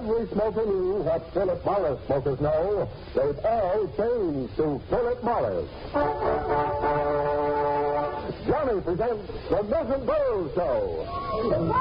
every smoker knew what Philip Morris smokers know. They've all changed to Philip Morris. Johnny presents the Milton Berle Show.